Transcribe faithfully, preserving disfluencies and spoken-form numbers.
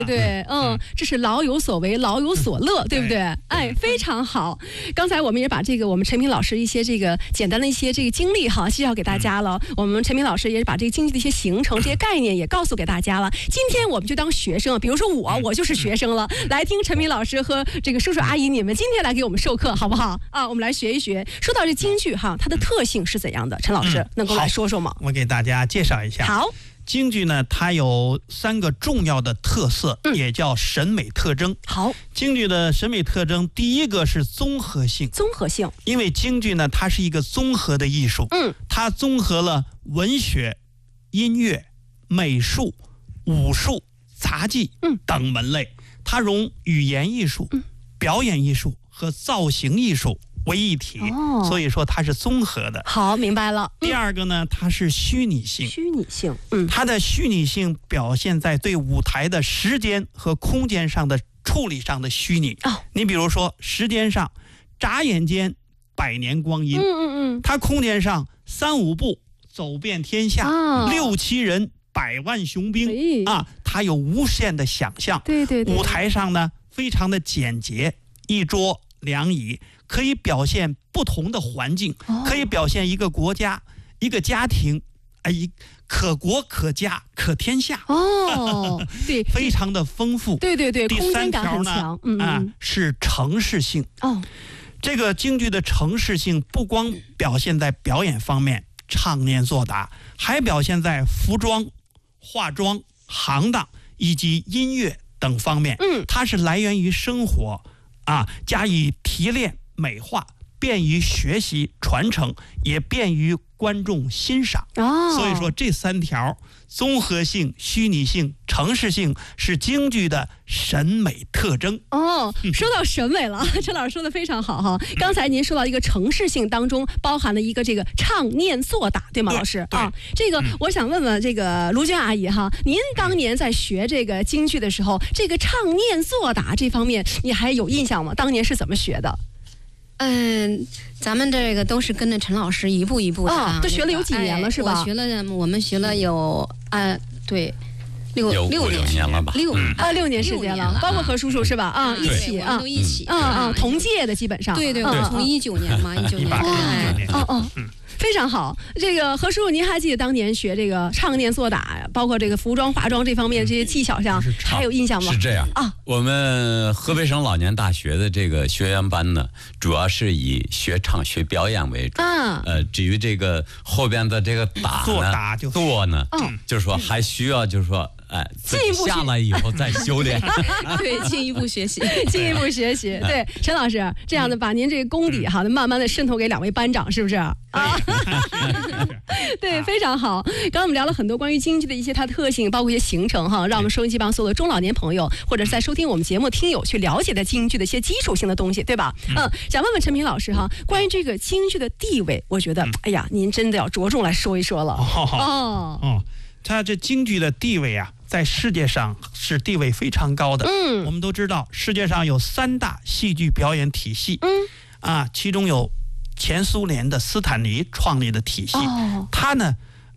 对，嗯，这是老有所为，老有所乐，对不对？哎，非常好。刚才我们也把这个我们陈平老师一些这个简单的一些这个经历哈介绍给大家了。我们陈平老师也是把这个京剧的一些形成、这些概念也告诉给大家了。今天我们就当学生，比如说我，我就是学生了，来听陈平老师和这个叔叔阿姨你们今天来给我们授课，好不好？啊，我们来学一学。说到这京剧哈，它的特性是怎样的？陈老师、嗯、能够来说说吗？ 我给大家介绍一下。 好。 京剧呢，它有三个重要的特色，嗯、也叫审美特征。 好， 京剧的审美特征，第一个是综合性。 综合性， 因为京剧呢，它是一个综合的艺术，嗯，它综合了文学、音乐、美术、武术、杂技等门类，嗯、它融语言艺术、嗯、表演艺术和造型艺术为一体，哦、所以说它是综合的。 好，明白了。 第二个呢，它是虚拟性。 虚拟性，嗯， 它的虚拟性表现在对舞台的时间和空间上的处理上的虚拟。哦，你比如说时间上，眨眼间百年光阴。嗯嗯嗯。它空间上三五步走遍天下，哦、六七人百万雄兵、哎、啊，它有无限的想象。 对对对。 舞台上呢，非常的简洁，一桌两椅。可以表现不同的环境，哦、可以表现一个国家、一个家庭，哎，可国可家可天下。 哦，对， 非常的丰富。 对对对， 第三条呢，嗯嗯啊，是程式性。哦，这个京剧的程式性不光表现在表演方面，唱念做打，还表现在服装、化妆、行当以及音乐等方面。嗯，它是来源于生活啊，加以提炼。美化，便于学习传承，也便于观众欣赏。哦，所以说这三条综合性、虚拟性、程式性是京剧的审美特征。 哦，说到审美了，陈老师说的非常好哈。刚才您说到一个程式性当中包含了一个这个唱念做打，对吗，老师？啊，这个我想问问这个卢娟阿姨哈，您当年在学这个京剧的时候，这个唱念做打这方面你还有印象吗？当年是怎么学的？ 嗯，咱们这个都是跟着陈老师一步一步的， 哦、都学了有几年了、哎、是吧？ 我学了，我们学了有啊，对，六六年年了吧？ 六、嗯、 啊六年时间了，包括何叔叔是吧？啊，一起啊， 都一起， 啊啊，同届的基本上。 对对，我从一九年嘛，一九年， 哎，哦哦。非常好，这个何叔叔，您还记得当年学这个唱念做打，包括这个服装化妆这方面这些技巧上，还有印象吗？ 是这样啊，我们河北省老年大学的这个学员班呢，主要是以学唱学表演为主。啊，呃，至于这个后边的这个打呢， 做打就做呢，嗯，就是说还需要就是说。哎， 进一步下来以后再修炼， 对，进一步学习， 进一步学习。对，陈老师这样的把您这个功底哈，慢慢的渗透给两位班长，是不是啊？对，非常好。刚刚我们聊了很多关于京剧的一些它特性，包括一些形成哈，让我们收音机旁所有的中老年朋友或者在收听我们节目听友去了解的京剧的一些基础性的东西，对吧？嗯，想问问陈平老师哈，关于这个京剧的地位，我觉得，哎呀，您真的要着重来说一说了。 哦哦，它这京剧的地位啊。在世界上是地位非常高的。嗯，我们都知道世界上有三大戏剧表演体系。嗯，啊，其中有前苏联的斯坦尼创立的体系，哦、它呢